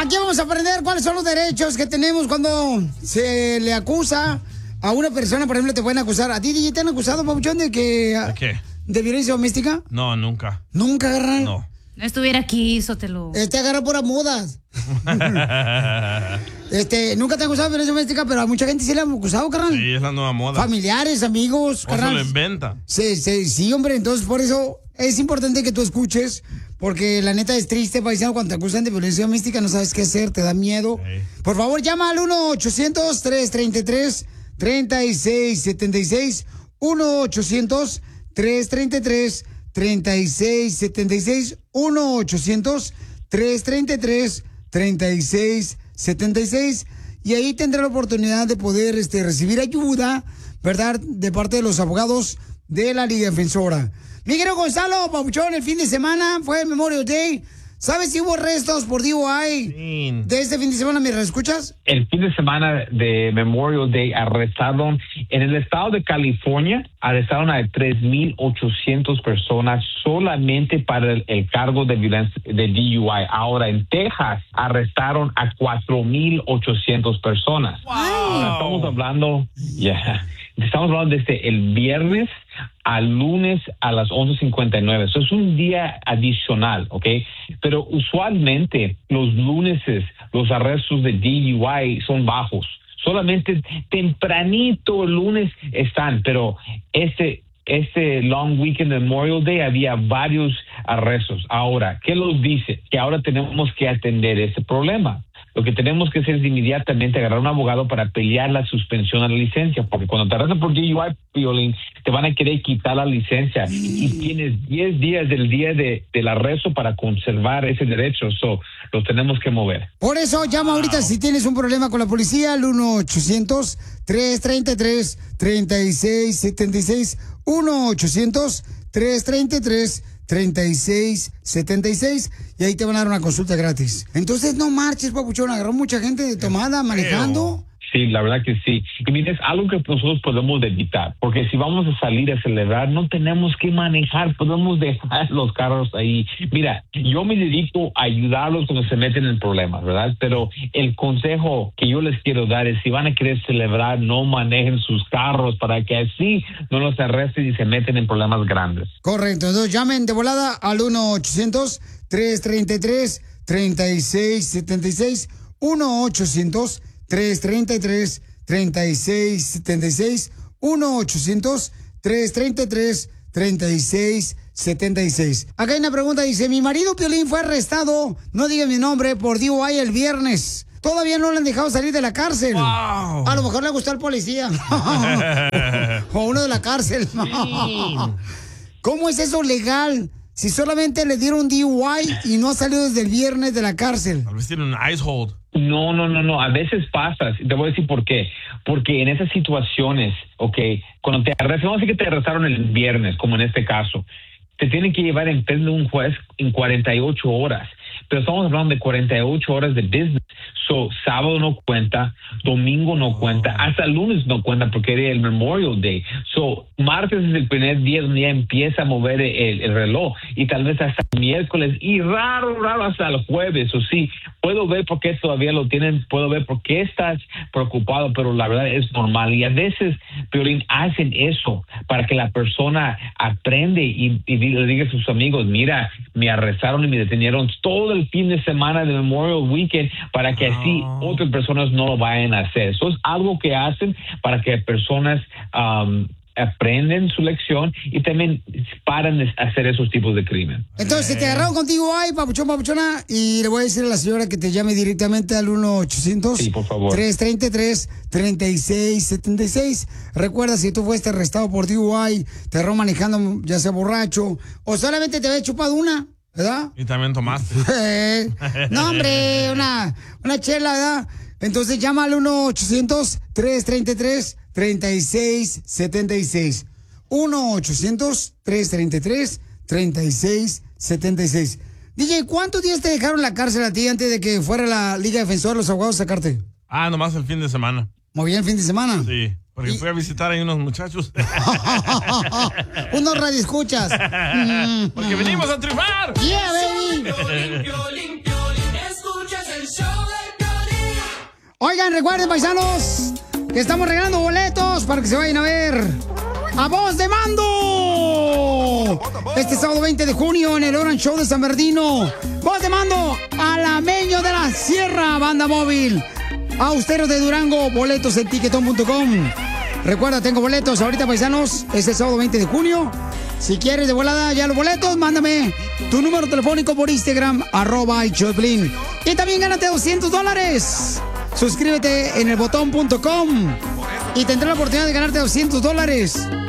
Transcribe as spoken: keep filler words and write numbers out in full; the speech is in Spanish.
Aquí vamos a aprender cuáles son los derechos que tenemos cuando se le acusa a una persona. Por ejemplo, te pueden acusar. ¿A ti, D J, te han acusado, papuchón, de que... ¿De qué? ¿De violencia doméstica? No, nunca. ¿Nunca, carnal? No. No estuviera aquí, Sotelo. Este agarra por mudas. Este, nunca te han acusado de violencia doméstica, pero a mucha gente sí le han acusado, carnal. Sí, es la nueva moda. Familiares, amigos, O carnal. se lo inventa. Sí, sí, sí, hombre. Entonces, por eso es importante que tú escuches, porque la neta es triste, paisano, cuando te acusan de violencia doméstica, no sabes qué hacer, te da miedo. Sí. Por favor, llama al uno ochocientos, tres treinta y tres, treinta y seis setenta y seis. uno ochocientos, tres treinta y tres, treinta y seis setenta y seis. uno ochocientos, tres treinta y tres, treinta y seis setenta y seis. Y ahí tendrá la oportunidad de poder este, recibir ayuda, ¿verdad?, de parte de los abogados de la Liga Defensora. Miguel Gonzalo, papuchón, el fin de semana fue el Memorial Day. ¿Sabes si hubo arrestos por D U I sí. de este fin de semana? ¿Me escuchas? El fin de semana de Memorial Day arrestaron en el estado de California, arrestaron a tres mil ochocientas personas solamente para el, el cargo de violencia de D U I. Ahora en Texas arrestaron a cuatro mil ochocientas personas. Wow. Ahora estamos hablando, ya, yeah, estamos hablando desde el viernes al lunes a las once cincuenta y nueve. Eso es un día adicional, ¿ok? Pero usualmente los lunes los arrestos de D U I son bajos. Solamente tempranito el lunes están, pero este este long weekend de Memorial Day había varios arrestos. Ahora, ¿qué nos dice? Que ahora tenemos que atender ese problema. Lo que tenemos que hacer es inmediatamente agarrar un abogado para pelear la suspensión a la licencia, porque cuando te arrestan por D U I, Piolín, te van a querer quitar la licencia y tienes diez días del día de, del arresto para conservar ese derecho. So, los tenemos que mover. Por eso llama wow. ahorita si tienes un problema con la policía al uno ochocientos, tres treinta y tres, treinta y seis setenta y seis. uno ochocientos, tres treinta y tres, treinta y seis setenta y seis, y ahí te van a dar una consulta gratis. Entonces no marches, papuchón, agarró mucha gente de tomada manejando. Sí, la verdad que sí. Y mira, es algo que nosotros podemos evitar, porque si vamos a salir a celebrar, no tenemos que manejar, podemos dejar los carros ahí. Mira, yo me dedico a ayudarlos cuando se meten en problemas, ¿verdad? Pero el consejo que yo les quiero dar es, si van a querer celebrar, no manejen sus carros para que así no los arresten y se meten en problemas grandes. Correcto, entonces llamen de volada al uno ochocientos, tres treinta y tres, treinta y seis setenta y seis, uno ochocientos, tres treinta y tres, treinta y seis setenta y seis, uno ochocientos, tres treinta y tres, treinta y seis setenta y seis. Acá hay una pregunta, dice, mi marido Piolín fue arrestado, no diga mi nombre, por D U I el viernes. Todavía no le han dejado salir de la cárcel. Wow. A lo mejor le gustó al policía. O uno de la cárcel. ¿Cómo es eso legal? Si solamente le dieron D U I y no ha salido desde el viernes de la cárcel. Tal vez tiene un ice hold. No, no, no, no. A veces pasa. Te voy a decir por qué. Porque en esas situaciones, ok, cuando te arrestan, vamos a decir que te arrestaron el viernes, como en este caso, te tienen que llevar en frente de un juez en cuarenta y ocho horas. Pero estamos hablando de cuarenta y ocho horas de business. So, sábado no cuenta, domingo no cuenta, hasta lunes no cuenta porque era el Memorial Day. So, martes es el primer día donde ya empieza a mover el, el reloj y tal vez hasta el miércoles y raro, raro hasta el jueves. O sí, puedo ver por qué todavía lo tienen, puedo ver por qué estás preocupado, pero la verdad es normal. Y a veces, Piolín, hacen eso para que la persona aprende y, y le diga a sus amigos, mira, me arrestaron y me detenieron todo el fin de semana de Memorial Weekend para que así oh. otras personas no lo vayan a hacer. Eso es algo que hacen para que personas um, aprenden su lección y también paran de hacer esos tipos de crimen. Entonces, si te agarraron contigo, ay, papuchón, papuchona, y le voy a decir a la señora que te llame directamente al uno ochocientos, sí, por favor, tres treinta y tres, treinta y seis setenta y seis. Recuerda, si tú fuiste arrestado por D U I, te agarró manejando, ya sea borracho, o solamente te había chupado una, ¿verdad? Y también tomaste. Eh, no, hombre, una, una chela, ¿verdad? Entonces llama al uno ochocientos, tres treinta y tres, treinta y seis setenta y seis. uno ochocientos, tres treinta y tres, treinta y seis setenta y seis. D J, ¿cuántos días te dejaron en la cárcel a ti antes de que fuera la Liga Defensora los abogados a sacarte? Ah, nomás el fin de semana. ¿Muy bien el fin de semana? Sí. Porque y... fui a visitar ahí unos muchachos. Unos radioescuchas. Porque venimos a triunfar. Yeah, baby. Piolín, Piolín, Piolín, escuchas el show Oigan, recuerden, paisanos, que estamos regalando boletos para que se vayan a ver a Voz de Mando. Este sábado veinte de junio en el Orange Show de San Bernardino. Voz de Mando, Alameño de la Sierra, banda móvil. Austero de Durango, boletos en tiquetón punto com. Recuerda, tengo boletos ahorita, paisanos, este sábado veinte de junio. Si quieres de volada ya los boletos, mándame tu número telefónico por Instagram, arroba el Choplin. Y también gánate doscientos dólares. Suscríbete en el botón punto com y tendrás la oportunidad de ganarte doscientos dólares.